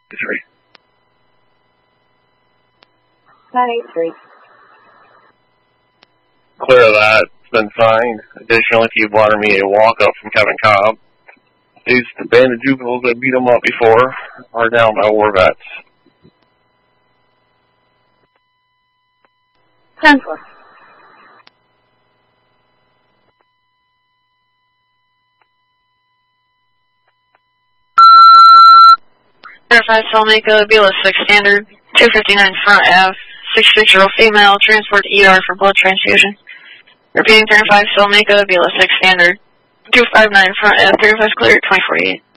3. 983. Clear of that. It's been signed. Additionally, if you wanted me a walk-up from Kevin Cobb, these the band of juveniles that beat them up before are down by war vets. 10-4. Verified Salmaco, Bela 6 Standard, 259 Front Ave, 660 female, transport to ER for blood transfusion. Repeating 35 Salmaco, Bela 6 Standard, 259 Front Ave, 35 clear, 24-8.